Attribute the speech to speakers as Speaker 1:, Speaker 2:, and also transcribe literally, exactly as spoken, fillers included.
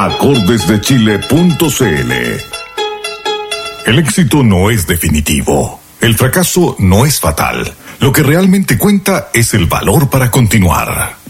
Speaker 1: acordes de chile punto c l. El éxito no es definitivo. El fracaso no es fatal. Lo que realmente cuenta es el valor para continuar.